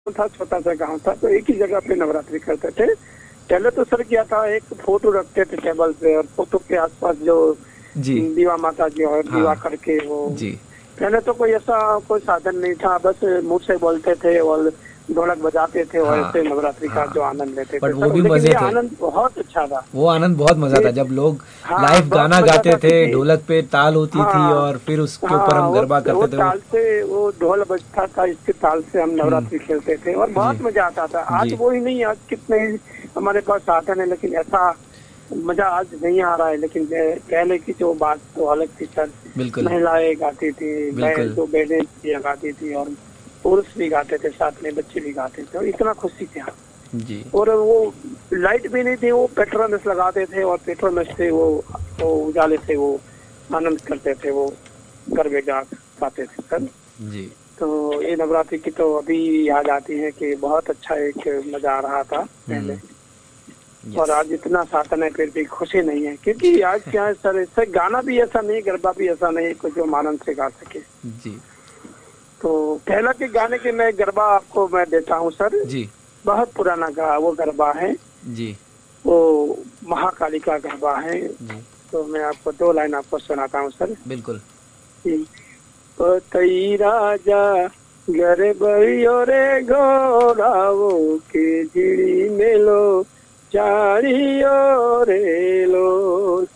था, छोटा सा गांव था, तो एक ही जगह पे नवरात्रि करते थे। पहले तो सर क्या था, एक फोटो रखते थे टेबल पे, और फोटो के आसपास जो जी। दीवा माता जी और दीवा हाँ। करके वो, जी। पहले तो कोई ऐसा कोई साधन नहीं था, बस मुंह से बोलते थे और ढोलक बजाते थे, और ऐसे हाँ। नवरात्रि का हाँ। जो आनंद लेते बट थे वो सर। भी लेकिन मजे ये थे। आनंद बहुत अच्छा था। वो आनंद बहुत मजा ये था जब लोग हाँ लाइव बहुत गाना मजा गाते था, थे, क्योंकि ढोलक पे ताल होती थी हाँ और फिर उसके ऊपर हाँ हम गरबा वो करते थे वो। ताल से, वो ढोल बजता था, इसके ताल से हम हम्म। नवरात्रि खेलते थे और जी। बहुत मजा आता था। आज जी। वो ही नहीं, आज कितने ही हमारे पास साधन है, लेकिन ऐसा मजा आज नहीं आ रहा है। लेकिन पहले की जो बात तो अलग थी सर। बिल्कुल। महिलाएं गाती थी, बिल्कुल। जो बहनें भी गाती थी, और पुरुष भी गाते थे, साथ में बच्चे भी गाते थे, और इतना खुशी थी। जी। और वो लाइट भी नहीं थी, वो पेट्रोमस लगाते थे, और पेट्रोमस से वो उजाले से वो आनंद करते थे, वो गरबे गा गाते थे सर। जी। तो ये नवरात्रि की तो अभी याद आती है कि बहुत अच्छा एक मजा आ रहा था पहले। और यस। आज इतना साधन है फिर भी खुशी नहीं है, क्योंकि आज क्या है सर, इससे गाना भी ऐसा नहीं, गरबा भी ऐसा नहीं कुछ जो आनंद से गा सके। जी। तो पहला के गाने के मैं गरबा आपको मैं देता हूँ सर। जी। बहुत पुराना वो गरबा है, जी। वो महाकाली का गरबा है। जी। तो मैं आपको दो लाइन आपको सुनाता हूँ सर। बिल्कुल। ओ तई राजा गरबइयो रे घोड़ाओ के झिड़ी मेलो चारियो रे लो